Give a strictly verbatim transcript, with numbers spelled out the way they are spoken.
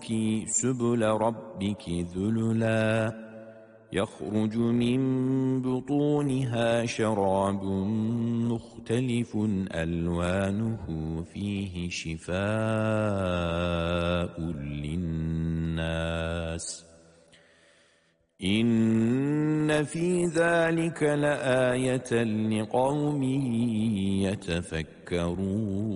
واسلكي سبل ربك ذللا يخرج من بطونها شراب مختلف ألوانه فيه شفاء للناس إن في ذلك لآية لقوم يتفكرون.